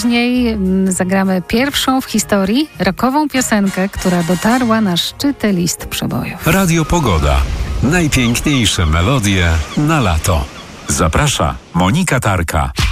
Później zagramy pierwszą w historii rockową piosenkę, która dotarła na szczyty list przebojów. Radio Pogoda. Najpiękniejsze melodie na lato. Zaprasza Monika Tarka.